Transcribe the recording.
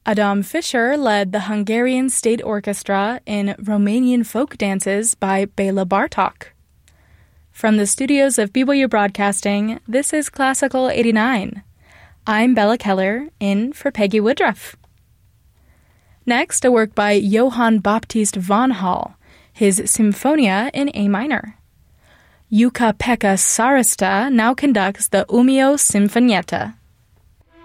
Adam Fischer led the Hungarian State Orchestra in Romanian folk dances by Bela Bartok. From the studios of BYU Broadcasting, this is Classical 89. I'm Bella Keller, in for Peggy Woodruff. Next, a work by Johann Baptist von Hall, his Symphonia in A minor. Jukka-Pekka Saarista now conducts the Umeå Sinfonietta.